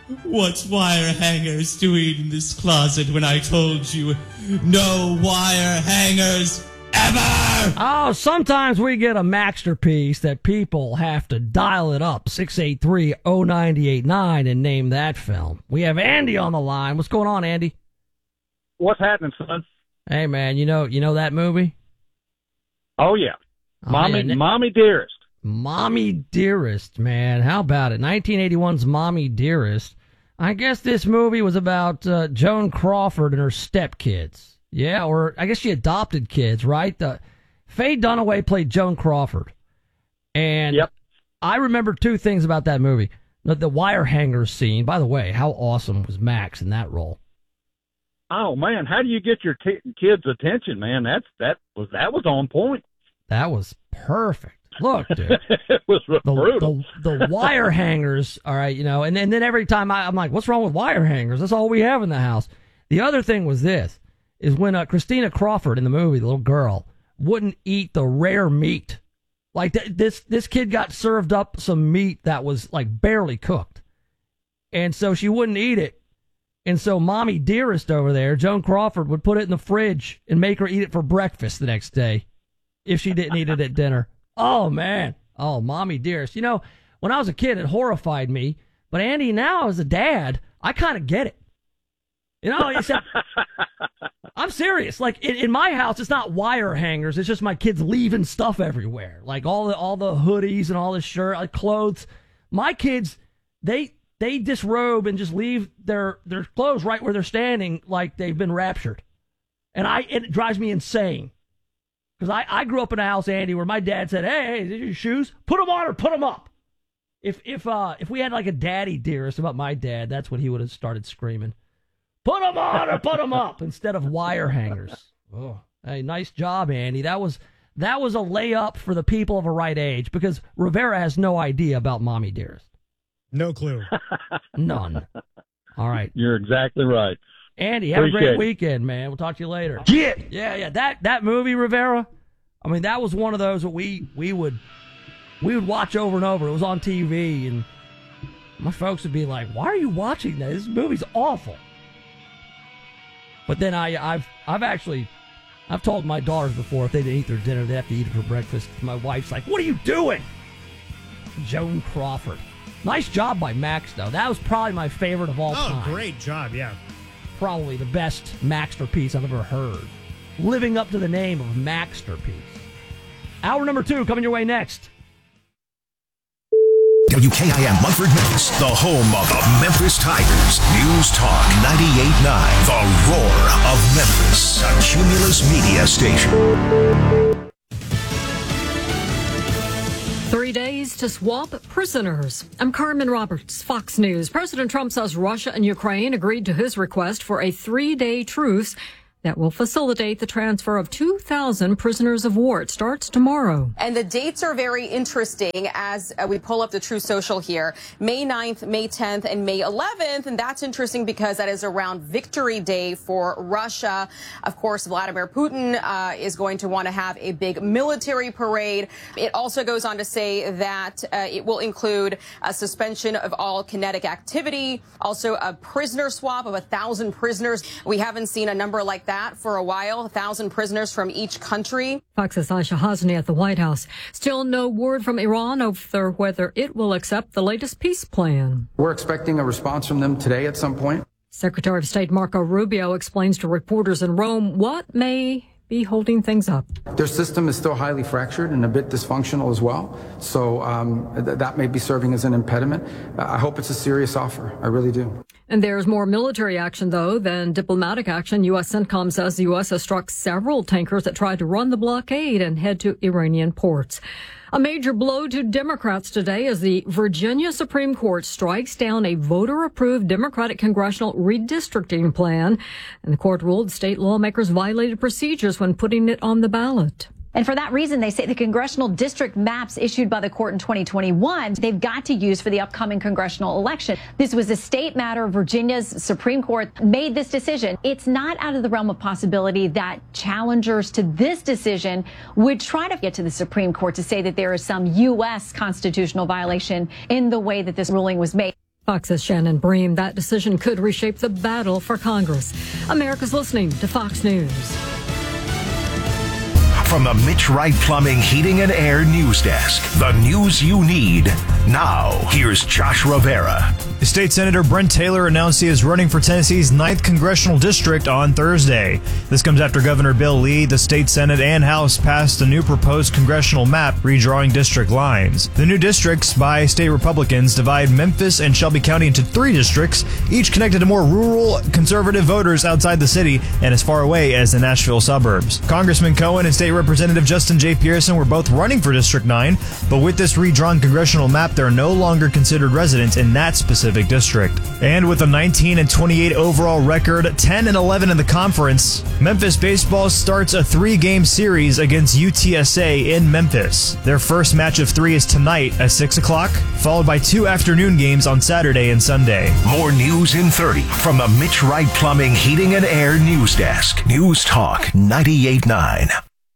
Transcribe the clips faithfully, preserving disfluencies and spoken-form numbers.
What's wire hangers doing in this closet when I told you no wire hangers ever? Oh, sometimes we get a masterpiece that people have to dial it up, six eight three oh nine eight nine, and name that film. We have Andy on the line. What's going on, Andy? What's happening, son? Hey, man, you know you know that movie? Oh, yeah. Oh, Mommy, yeah. Mommy Dearest. Mommy Dearest, man. How about it? nineteen eighty-one's Mommy Dearest. I guess this movie was about uh, Joan Crawford and her stepkids. Yeah, or I guess she adopted kids, right? Uh, Faye Dunaway played Joan Crawford. And yep. I remember two things about that movie. The, the wire hangers scene. By the way, how awesome was Max in that role? Oh, man, how do you get your t- kids' attention, man? That's that was that was on point. That was perfect. Look, dude. It was the, brutal. The, the wire hangers, all right, you know, and, and then every time I, I'm like, what's wrong with wire hangers? That's all we have in the house. The other thing was this, is when uh, Christina Crawford in the movie, the little girl, wouldn't eat the rare meat. Like, th- this, this kid got served up some meat that was, like, barely cooked. And so she wouldn't eat it. And so Mommy Dearest over there, Joan Crawford, would put it in the fridge and make her eat it for breakfast the next day if she didn't eat it at dinner. Oh, man. Oh, Mommy Dearest. You know, when I was a kid, it horrified me. But, Andy, now as a dad, I kind of get it. You know, except, I'm serious. Like, in, in my house, it's not wire hangers. It's just my kids leaving stuff everywhere. Like, all the all the hoodies and all the shirt, like, clothes. My kids, they they disrobe and just leave their, their clothes right where they're standing like they've been raptured. And I it drives me insane. Because I, I grew up in a house, Andy, where my dad said, hey, hey, these are your shoes? Put them on or put them up. If if uh if we had like a daddy dearest about my dad, that's what he would have started screaming. Put them on or put them up instead of wire hangers. Oh, hey, nice job, Andy. That was that was a layup for the people of a right age because Rivera has no idea about Mommy Dearest. No clue. None. All right. You're exactly right. Andy, have Appreciate a great it. weekend, man. We'll talk to you later. Yeah. Yeah, yeah. That that movie, Rivera, I mean, that was one of those that we, we would we would watch over and over. It was on T V, and my folks would be like, why are you watching that? This movie's awful. But then I, I've I've actually, I've told my daughters before if they didn't eat their dinner, they have to eat it for breakfast. My wife's like, what are you doing? Joan Crawford. Nice job by Max, though. That was probably my favorite of all oh, time. Oh, great job, yeah. Probably the best masterpiece I've ever heard. Living up to the name of Maxterpiece. Hour number two coming your way next. W K I M Mumford Memphis, the home of the Memphis Tigers. News Talk ninety-eight point nine, the roar of Memphis, a Cumulus media station. Three days to swap prisoners. I'm Carmen Roberts, Fox News. President Trump says Russia and Ukraine agreed to his request for a three-day truce that will facilitate the transfer of two thousand prisoners of war. It starts tomorrow. And the dates are very interesting as uh, we pull up the True Social here. May ninth, May tenth, and May eleventh. And that's interesting because that is around Victory Day for Russia. Of course, Vladimir Putin uh, is going to want to have a big military parade. It also goes on to say that uh, it will include a suspension of all kinetic activity, also a prisoner swap of a thousand prisoners. We haven't seen a number like that for a while, a thousand prisoners from each country. Fox's Aisha Hasni at the White House. Still no word from Iran over whether it will accept the latest peace plan. We're expecting a response from them today at some point. Secretary of State Marco Rubio explains to reporters in Rome what may be holding things up. Their system is still highly fractured and a bit dysfunctional as well. So um, th- that may be serving as an impediment. I hope it's a serious offer. I really do. And there's more military action, though, than diplomatic action. U S CENTCOM says the U S has struck several tankers that tried to run the blockade and head to Iranian ports. A major blow to Democrats today as the Virginia Supreme Court strikes down a voter-approved Democratic congressional redistricting plan. And the court ruled state lawmakers violated procedures when putting it on the ballot. And for that reason, they say the congressional district maps issued by the court in twenty twenty-one, they've got to use for the upcoming congressional election. This was a state matter. Virginia's Supreme Court made this decision. It's not out of the realm of possibility that challengers to this decision would try to get to the Supreme Court to say that there is some U S constitutional violation in the way that this ruling was made. Fox's Shannon Bream. That decision could reshape the battle for Congress. America's listening to Fox News. From the Mitch Wright Plumbing, Heating, and Air News Desk, the news you need. Now, here's Josh Rivera. State Senator Brent Taylor announced he is running for Tennessee's ninth Congressional District on Thursday. This comes after Governor Bill Lee, the State Senate, and House passed a new proposed congressional map redrawing district lines. The new districts by state Republicans divide Memphis and Shelby County into three districts, each connected to more rural, conservative voters outside the city and as far away as the Nashville suburbs. Congressman Cohen and State Representative Justin J. Pearson were both running for District nine, but with this redrawn congressional map, they're no longer considered residents in that specific district. And with a nineteen and twenty-eight overall record, ten and eleven in the conference, Memphis baseball starts a three-game series against U T S A in Memphis. Their first match of three is tonight at six o'clock, followed by two afternoon games on Saturday and Sunday. More news in thirty from the Mitch Wright Plumbing, Heating, and Air News Desk. News Talk ninety-eight point nine.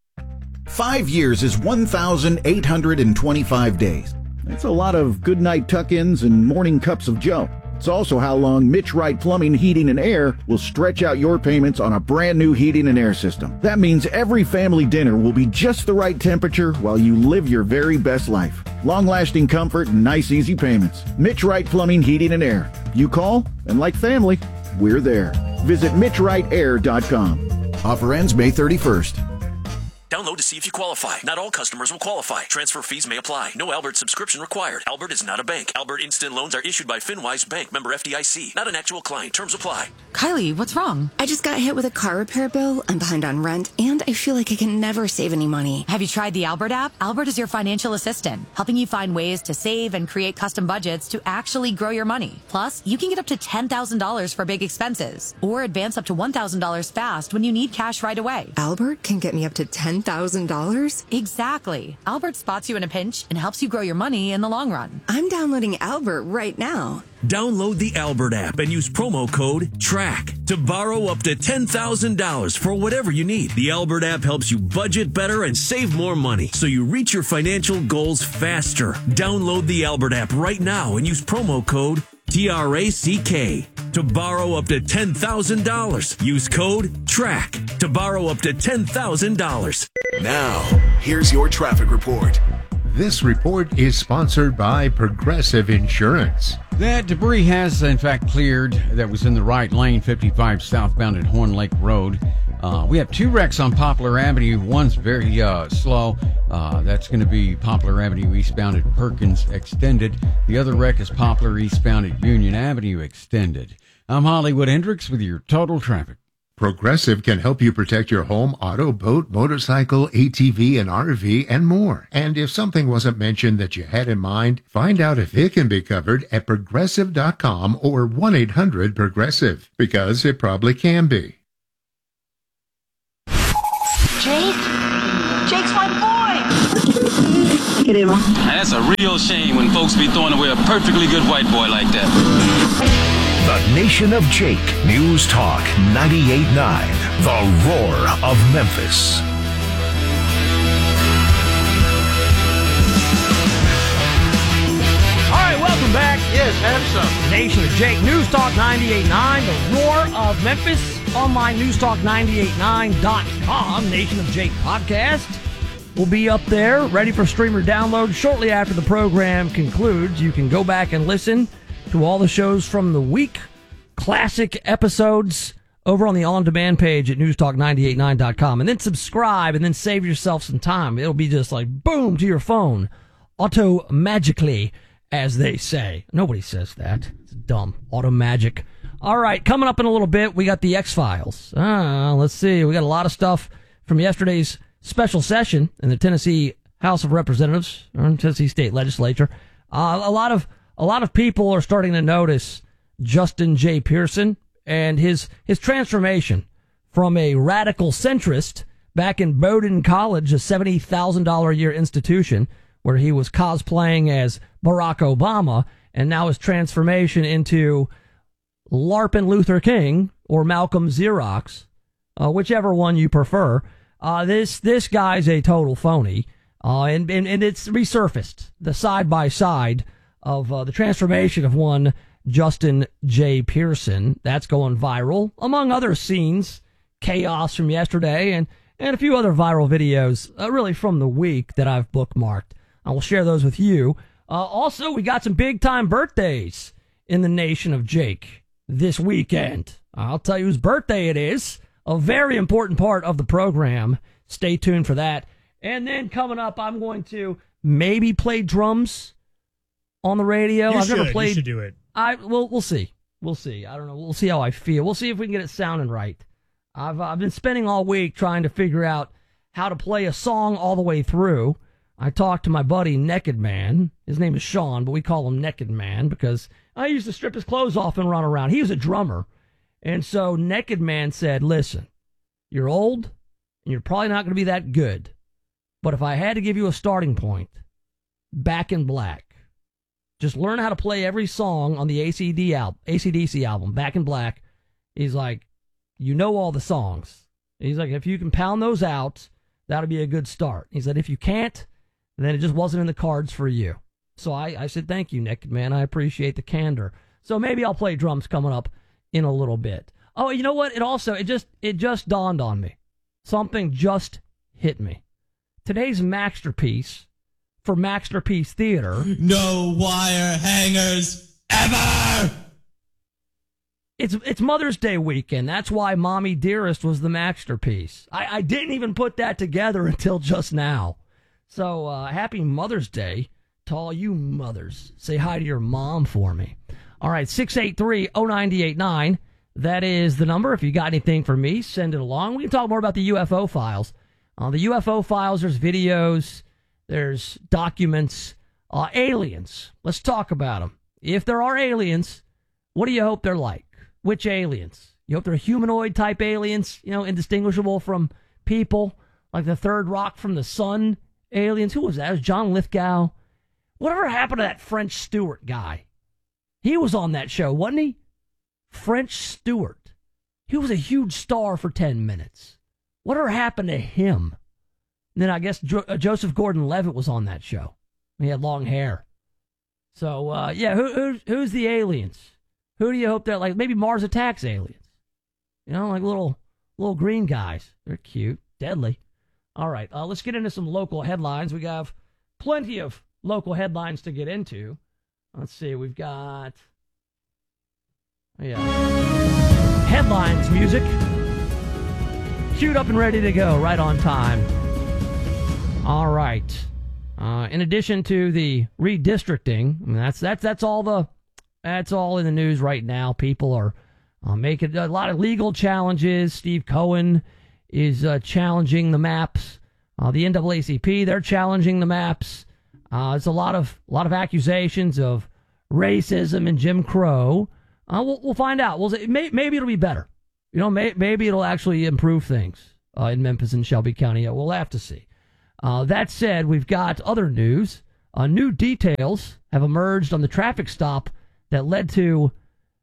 Five years is one thousand eight hundred twenty-five days. That's a lot of goodnight tuck-ins and morning cups of joe. It's also how long Mitch Wright Plumbing, Heating, and Air will stretch out your payments on a brand new heating and air system. That means every family dinner will be just the right temperature while you live your very best life. Long-lasting comfort and nice, easy payments. Mitch Wright Plumbing, Heating, and Air. You call, and like family, we're there. Visit mitch wright air dot com. Offer ends May thirty-first. Download to see if you qualify. Not all customers will qualify. Transfer fees may apply. No Albert subscription required. Albert is not a bank. Albert Instant Loans are issued by FinWise Bank, member F D I C. Not an actual client. Terms apply. Kylie, what's wrong? I just got hit with a car repair bill. I'm behind on rent, and I feel like I can never save any money. Have you tried the Albert app? Albert is your financial assistant, helping you find ways to save and create custom budgets to actually grow your money. Plus, you can get up to ten thousand dollars for big expenses, or advance up to one thousand dollars fast when you need cash right away. Albert can get me up to ten thousand dollars? Exactly. Albert spots you in a pinch and helps you grow your money in the long run. I'm downloading Albert right now. Download the Albert app and use promo code TRACK to borrow up to ten thousand dollars for whatever you need. The Albert app helps you budget better and save more money so you reach your financial goals faster. Download the Albert app right now and use promo code T R A C K to borrow up to ten thousand dollars. Use code TRACK to borrow up to ten thousand dollars. Now, here's your traffic report. This report is sponsored by Progressive Insurance. That debris has, in fact, cleared. That was in the right lane, fifty-five southbound at Horn Lake Road. Uh, we have two wrecks on Poplar Avenue. One's very uh, slow. Uh, that's going to be Poplar Avenue eastbound at Perkins Extended. The other wreck is Poplar eastbound at Union Avenue Extended. I'm Hollywood Hendricks with your total traffic. Progressive can help you protect your home, auto, boat, motorcycle, A T V, and R V, and more. And if something wasn't mentioned that you had in mind, find out if it can be covered at progressive dot com or one eight hundred progressive, because it probably can be. Jake? Jake's my boy! Get him. That's a real shame when folks be throwing away a perfectly good white boy like that. The Nation of Jake. News Talk ninety-eight point nine. The Roar of Memphis. All right, welcome back. Yes, have some. Nation of Jake. News Talk ninety-eight point nine. The Roar of Memphis. Online news talk ninety-eight point nine dot com. Nation of Jake podcast will be up there, ready for streamer download shortly after the program concludes. You can go back and listen to all the shows from the week, classic episodes, over on the on-demand page at news talk ninety-eight point nine dot com. And then subscribe and then save yourself some time. It'll be just like boom to your phone, auto-magically, as they say. Nobody says that. It's dumb. Auto-magic. All right, coming up in a little bit, we got the X-Files. Uh, let's see. We got a lot of stuff from yesterday's special session in the Tennessee House of Representatives, or Tennessee State Legislature. Uh, a lot of a lot of people are starting to notice Justin J. Pearson and his his transformation from a radical centrist back in Bowdoin College, a seventy thousand dollars a year institution where he was cosplaying as Barack Obama, and now his transformation into LARPing Luther King or Malcolm Xerox, uh, whichever one you prefer. Uh, this this guy's a total phony, uh, and, and and it's resurfaced the side by side of uh, the transformation of one Justin J. Pearson. That's going viral, among other scenes, chaos from yesterday, and, and a few other viral videos, uh, really from the week that I've bookmarked. I will share those with you. Uh, also, we got some big-time birthdays in the nation of Jake this weekend. I'll tell you whose birthday it is. A very important part of the program. Stay tuned for that. And then coming up, I'm going to maybe play drums on the radio. You I've should. never played. You should do it. I well, we'll see. We'll see. I don't know. We'll see how I feel. We'll see if we can get it sounding right. I've I've been spending all week trying to figure out how to play a song all the way through. I talked to my buddy Naked Man. His name is Sean, but we call him Naked Man because I used to strip his clothes off and run around. He was a drummer. And so Naked Man said, listen, you're old and you're probably not going to be that good. But if I had to give you a starting point, Back in Black. Just learn how to play every song on the A C D album, A C D C album, Back in Black. He's like, you know all the songs. He's like, if you can pound those out, that'll be a good start. He said, if you can't, then it just wasn't in the cards for you. So I, I said, thank you, Nick, man. I appreciate the candor. So maybe I'll play drums coming up in a little bit. Oh, you know what? It also, it just, it just dawned on me. Something just hit me. Today's masterpiece for Masterpiece Theater. No wire hangers ever! It's it's Mother's Day weekend. That's why Mommy Dearest was the masterpiece. I, I didn't even put that together until just now. So uh, happy Mother's Day to all you mothers. Say hi to your mom for me. All right, six eight three, oh nine eight nine. That is the number. If you got anything for me, send it along. We can talk more about the U F O files. Uh, the U F O files, there's videos, there's documents, uh, aliens. Let's talk about them. If there are aliens, what do you hope they're like? Which aliens? You hope they're humanoid type aliens, you know, indistinguishable from people, like the third rock from the sun aliens. Who was that? It was John Lithgow. Whatever happened to that French Stewart guy? He was on that show, wasn't he? French Stewart. He was a huge star for ten minutes. Whatever happened to him? And then I guess jo- uh, Joseph Gordon-Levitt was on that show. He had long hair. So, uh, yeah, who, who's, who's the aliens? Who do you hope they're like? Maybe Mars Attacks aliens. You know, like little little green guys. They're cute. Deadly. All right, uh, let's get into some local headlines. We have plenty of local headlines to get into. Let's see, we've got... Oh, yeah. Headlines music. Queued up and ready to go, right on time. All right. Uh, in addition to the redistricting, I mean, that's that's that's all the that's all in the news right now. People are uh, making a lot of legal challenges. Steve Cohen is uh, challenging the maps. Uh, the N double A C P, they're challenging the maps. Uh, it's a lot of a lot of accusations of racism and Jim Crow. Uh, we'll, we'll find out. We'll may, maybe it'll be better. You know, may, maybe it'll actually improve things uh, in Memphis and Shelby County. We'll have to see. Uh, that said, we've got other news. Uh, new details have emerged on the traffic stop that led to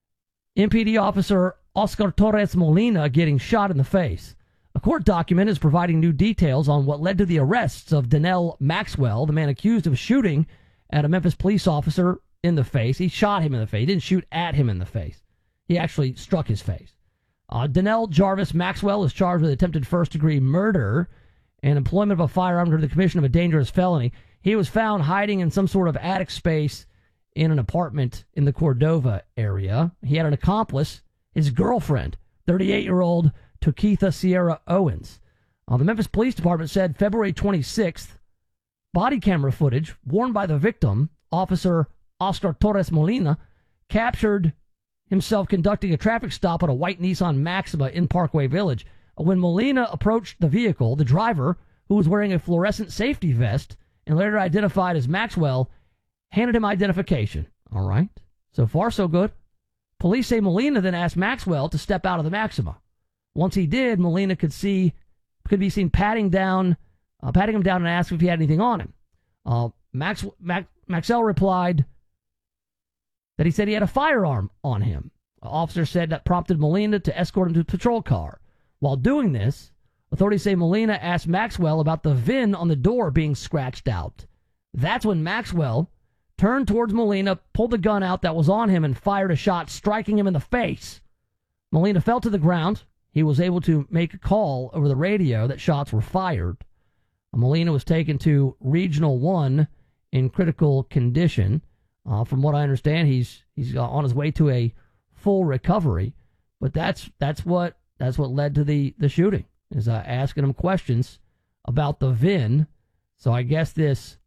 M P D officer Oscar Torres Molina getting shot in the face. A court document is providing new details on what led to the arrests of Donnell Maxwell, the man accused of shooting at a Memphis police officer in the face. He shot him in the face. He didn't shoot at him in the face. He actually struck his face. Uh, Donnell Jarvis Maxwell is charged with attempted first-degree murder and employment of a firearm under the commission of a dangerous felony. He was found hiding in some sort of attic space in an apartment in the Cordova area. He had an accomplice, his girlfriend, thirty-eight-year-old Tokitha Sierra Owens. Uh, the Memphis Police Department said February twenty-sixth, body camera footage worn by the victim, Officer Oscar Torres Molina, captured himself conducting a traffic stop at a white Nissan Maxima in Parkway Village. When Molina approached the vehicle, the driver, who was wearing a fluorescent safety vest and later identified as Maxwell, handed him identification. All right. So far, so good. Police say Molina then asked Maxwell to step out of the Maxima. Once he did, Molina could see could be seen patting down, uh, patting him down and asked if he had anything on him. Uh, Max, Max, Maxwell replied that he said he had a firearm on him. The officer said that prompted Molina to escort him to a patrol car. While doing this, authorities say Molina asked Maxwell about the V I N on the door being scratched out. That's when Maxwell turned towards Molina, pulled the gun out that was on him, and fired a shot, striking him in the face. Molina fell to the ground. He was able to make a call over the radio that shots were fired. Molina was taken to Regional One in critical condition. Uh, from what I understand, he's he's on his way to a full recovery. But that's that's what that's what led to the, the shooting, is uh, asking him questions about the V I N. So I guess this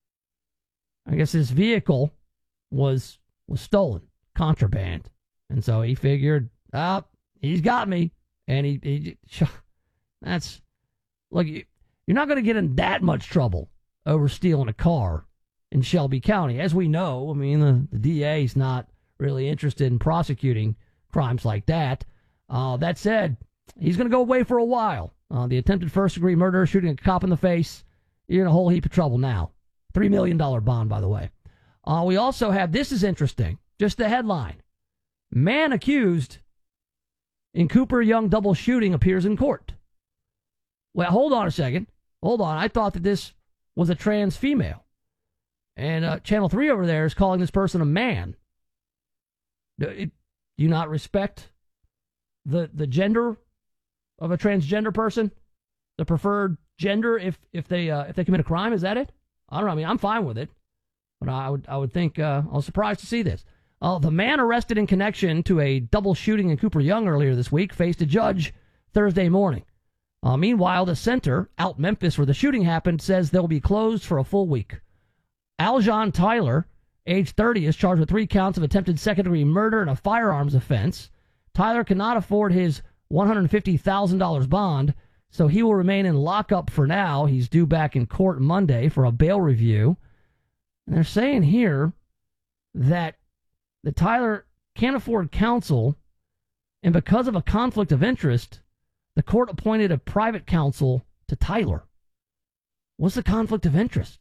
I guess this vehicle was was stolen, contraband, and so he figured, ah, he's got me, and he, he that's look, you're not going to get in that much trouble over stealing a car in Shelby County, as we know. I mean, the, the D A is not really interested in prosecuting crimes like that. Uh, that said, he's going to go away for a while. Uh, the attempted first-degree murder, shooting a cop in the face, you're in a whole heap of trouble now. Three million dollars bond, by the way. Uh, we also have, this is interesting, just the headline. Man accused in Cooper Young double shooting appears in court. Well, hold on a second. Hold on. I thought that this was a trans female. And uh, Channel three over there is calling this person a man. Do, it, do you not respect the the gender of a transgender person? The preferred gender if if they uh, if they commit a crime? Is that it? I don't know. I mean, I'm fine with it, but I would I would think uh, I was surprised to see this. Uh, the man arrested in connection to a double shooting in Cooper Young earlier this week faced a judge Thursday morning. Uh, meanwhile, the center out Memphis where the shooting happened says they'll be closed for a full week. Aljon Tyler, age thirty, is charged with three counts of attempted second-degree murder and a firearms offense. Tyler cannot afford his one hundred fifty thousand dollars bond, so he will remain in lockup for now. He's due back in court Monday for a bail review. And they're saying here that the Tyler can't afford counsel, and because of a conflict of interest, the court appointed a private counsel to Tyler. What's the conflict of interest?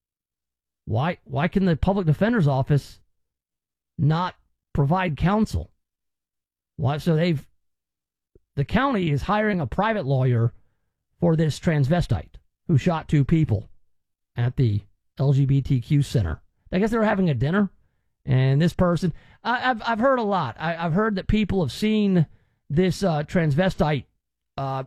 Why why can the public defender's office not provide counsel? Why? So they've the county is hiring a private lawyer for this transvestite who shot two people at the L G B T Q center. I guess they were having a dinner, and this person, I, I've I've heard a lot. I, I've heard that people have seen this uh, transvestite uh,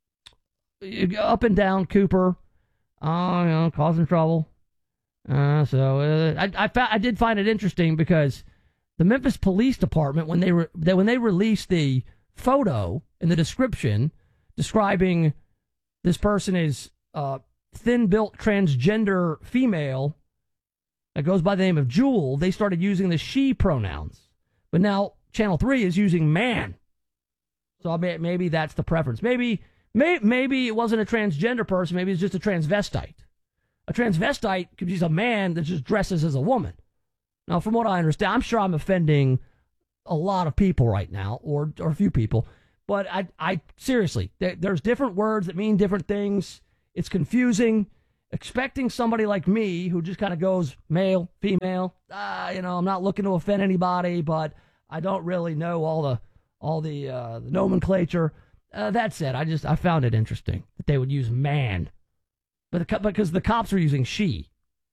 up and down Cooper, uh, you know, causing trouble. Uh, so uh, I I, fa- I did find it interesting because the Memphis Police Department, when they re- they, when they released the photo in the description describing this person is uh, thin-built transgender female that goes by the name of Jewel, they started using the she pronouns. But now Channel three is using man. So I mean, maybe that's the preference. Maybe may, maybe it wasn't a transgender person. Maybe it's just a transvestite. A transvestite could be a man that just dresses as a woman. Now, from what I understand, I'm sure I'm offending a lot of people right now, or or a few people. But I, I seriously, there, there's different words that mean different things. It's confusing. Expecting somebody like me who just kind of goes male, female, uh, you know, I'm not looking to offend anybody, but I don't really know all the all the, uh, the nomenclature. Uh, that said, I just I found it interesting that they would use man, but the, because the cops were using she.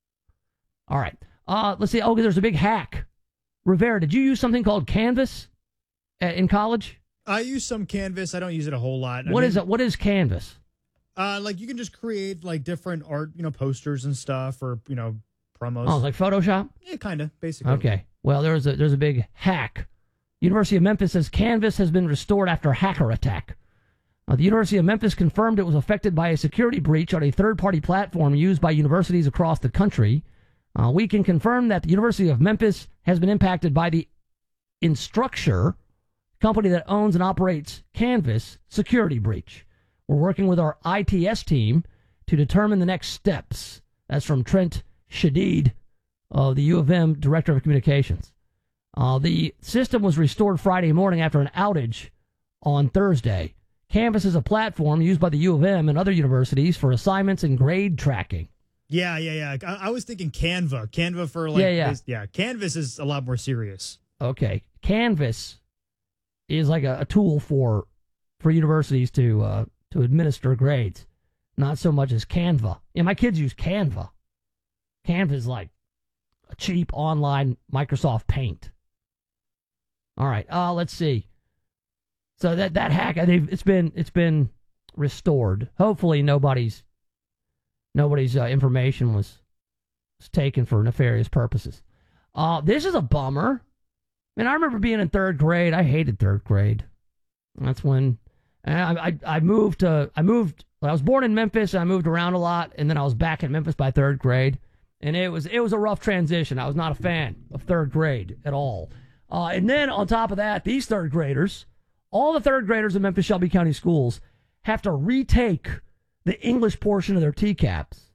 All right, uh, let's see. Oh, there's a big hack. Rivera, did you use something called Canvas in college? I use some Canvas. I don't use it a whole lot. I What mean, is it? What is Canvas? Uh, like you can just create like different art, you know, posters and stuff, or you know, promos. Oh, like Photoshop? Yeah, kind of, basically. Okay. Well, there's a there's a big hack. University of Memphis says Canvas has been restored after hacker attack. Uh, the University of Memphis confirmed it was affected by a security breach on a third-party platform used by universities across the country. Uh, we can confirm that the University of Memphis has been impacted by the Instructure, company that owns and operates Canvas, security breach. We're working with our I T S team to determine the next steps. That's from Trent Shadid, uh, the U of M Director of Communications. Uh, the system was restored Friday morning after an outage on Thursday. Canvas is a platform used by the U of M and other universities for assignments and grade tracking. Yeah, yeah, yeah. I, I was thinking Canva. Canva for like, Yeah, yeah. this- yeah. Canvas is a lot more serious. Okay. Canvas is like a, a tool for for universities to uh, to administer grades, not so much as Canva. Yeah, my kids use Canva. Canva is like cheap online Microsoft Paint. All right, uh, let's see. So that that hack, they've, it's been it's been restored. Hopefully, nobody's nobody's uh, information was, was taken for nefarious purposes. Uh, this is a bummer. I mean, I remember being in third grade. I hated third grade. That's when I I, I moved to I moved. I was born in Memphis, and I moved around a lot, and then I was back in Memphis by third grade, and it was it was a rough transition. I was not a fan of third grade at all. Uh, and then on top of that, these third graders, all the third graders in Memphis Shelby County schools have to retake the English portion of their T CAPs,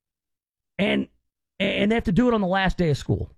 and and they have to do it on the last day of school.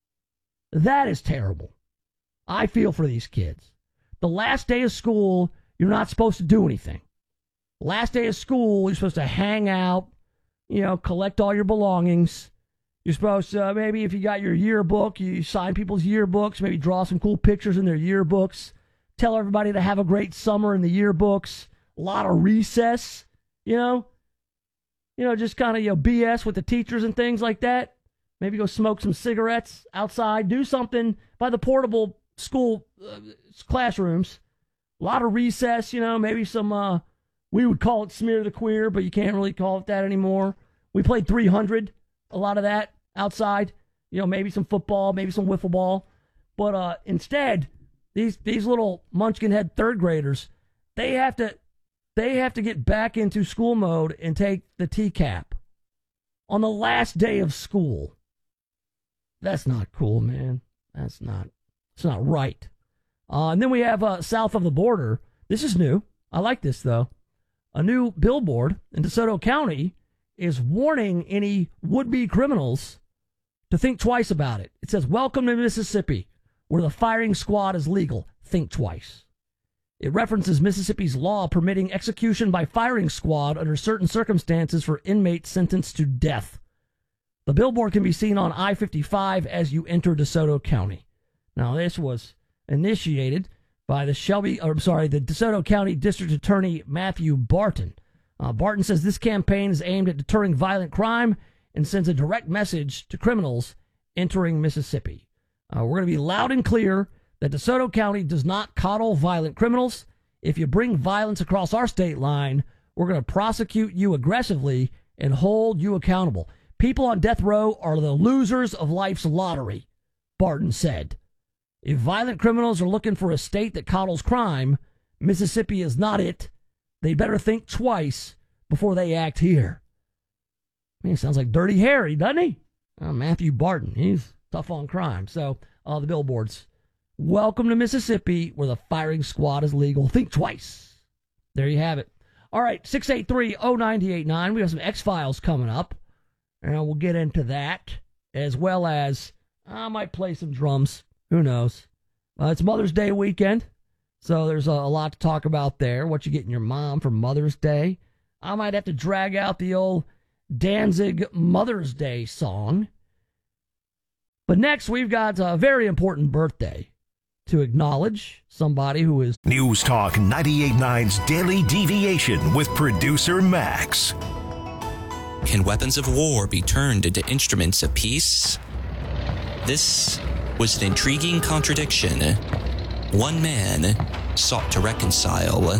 That is terrible. I feel for these kids. The last day of school, you're not supposed to do anything. Last day of school, you're supposed to hang out, you know, collect all your belongings. You're supposed to, uh, maybe if you got your yearbook, you sign people's yearbooks, maybe draw some cool pictures in their yearbooks. Tell everybody to have a great summer in the yearbooks. A lot of recess, you know. You know, just kind of, you know, B S with the teachers and things like that. Maybe go smoke some cigarettes outside. Do something by the portable school uh, classrooms. A lot of recess, you know, maybe some... Uh, We would call it Smear the Queer, but you can't really call it that anymore. We played three hundred, a lot of that outside. You know, maybe some football, maybe some wiffle ball. But uh, instead, these these little munchkin-head third graders, they have to they have to get back into school mode and take the T CAP on the last day of school. That's not cool, man. That's not. It's not right. Uh, and then we have uh, south of the border. This is new. I like this though. A new billboard in DeSoto County is warning any would-be criminals to think twice about it. It says, "Welcome to Mississippi, where the firing squad is legal. Think twice." It references Mississippi's law permitting execution by firing squad under certain circumstances for inmates sentenced to death. The billboard can be seen on I fifty-five as you enter DeSoto County. Now, this was initiated by the Shelby, or I'm sorry, the DeSoto County District Attorney Matthew Barton. Uh, Barton says this campaign is aimed at deterring violent crime and sends a direct message to criminals entering Mississippi. Uh, we're going to be loud and clear that DeSoto County does not coddle violent criminals. If you bring violence across our state line, we're going to prosecute you aggressively and hold you accountable. People on death row are the losers of life's lottery, Barton said. If violent criminals are looking for a state that coddles crime, Mississippi is not it. They better think twice before they act here. I mean, he sounds like Dirty Harry, doesn't he? Uh, Matthew Barton, he's tough on crime. So, uh, the billboards. Welcome to Mississippi, where the firing squad is legal. Think twice. There you have it. All right, six eight three, oh nine eight nine. We have some X-Files coming up, and we'll get into that, as well as I might play some drums. Who knows? Uh, it's Mother's Day weekend, so there's a, a lot to talk about there. What you getting your mom for Mother's Day? I might have to drag out the old Danzig Mother's Day song. But next, we've got a very important birthday to acknowledge. Somebody who is... News Talk ninety-eight point nine's Daily Deviation with producer Max. Can weapons of war be turned into instruments of peace? This was an intriguing contradiction. One man sought to reconcile.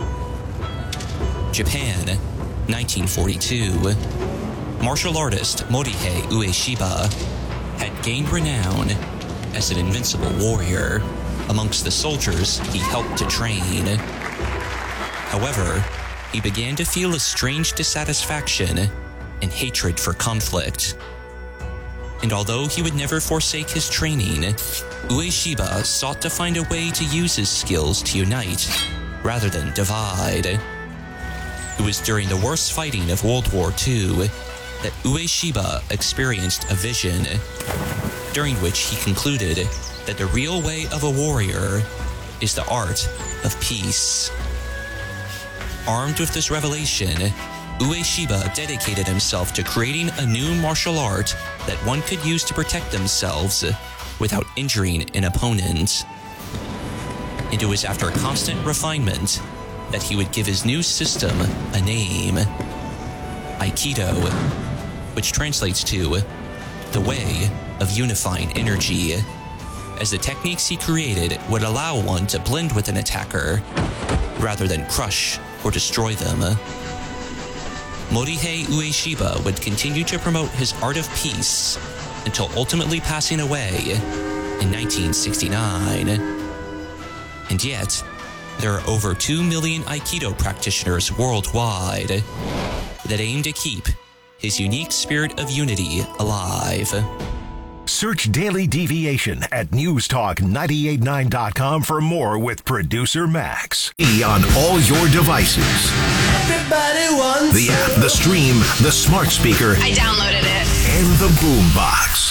Japan, nineteen forty-two. Martial artist Morihei Ueshiba had gained renown as an invincible warrior amongst the soldiers he helped to train. However, he began to feel a strange dissatisfaction and hatred for conflict. And although he would never forsake his training, Ueshiba sought to find a way to use his skills to unite rather than divide. It was during the worst fighting of World War Two that Ueshiba experienced a vision, during which he concluded that the real way of a warrior is the art of peace. Armed with this revelation, Ueshiba dedicated himself to creating a new martial art that one could use to protect themselves without injuring an opponent. And it was after constant refinement that he would give his new system a name: Aikido, which translates to the way of unifying energy, as the techniques he created would allow one to blend with an attacker rather than crush or destroy them. Morihei Ueshiba would continue to promote his art of peace until ultimately passing away in nineteen sixty-nine. And yet, there are over two million Aikido practitioners worldwide that aim to keep his unique spirit of unity alive. Search Daily Deviation at news talk nine eight nine dot com for more with producer Max. E on all your devices. Everybody wants the app, the stream, the smart speaker. I downloaded it. And the boom box.